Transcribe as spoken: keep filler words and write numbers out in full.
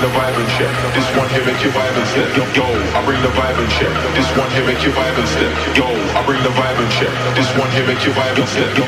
the vibe and check. This one here make you vibe and step. Yo, yo, I bring the vibe and check. This one here make you vibe and step. Yo, I bring the vibe and check. This one here make you vibe and step.